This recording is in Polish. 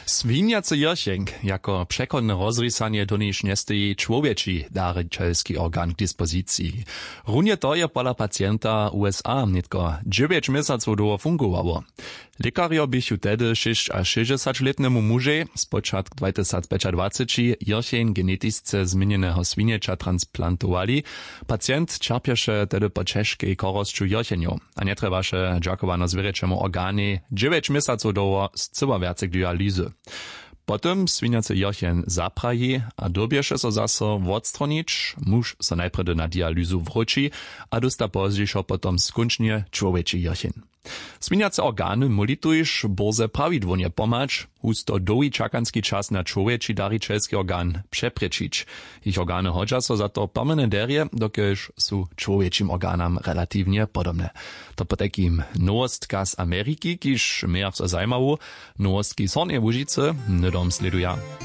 Swinjacy josjenk, jako przekonne rozrysanie do niż nie stoi człowieczy darczytelski organ k dyspozycji. Runie to je pola pacjenta USA nitko 9 miesaców długo fungowało. Lekario bychu tedy 6 a 60-letnemu muže z początku 2025 josjen genetisce zmienionego swiniecza transplantowali. Pacjent czerpieše tedy po czeszkiej korosciu josieniu, a nie trebaše dżakowano zwierzęczemu organy 9 miesaców długo z cyławiacek dialyzy. Potem swiniacy josien zapraji, a dobieše so zaso odstronić, muž so najpredy na dialyzu wróci, a dosta pozdźišo potom skunčnie człowieczy josien. Swiniace organy molituješ borze prawidłownie pomać, husto długi czakański czas na człowieczy daricielski organ przeprečić. Ich organy hodźa so za to permanenterie, dokiż su człowieczym organam relatywnie podobne. To po takim nowostka z Ameryki, kiż mnie so zajmało, nowostki z Hornej Łužice, nydom sleduja.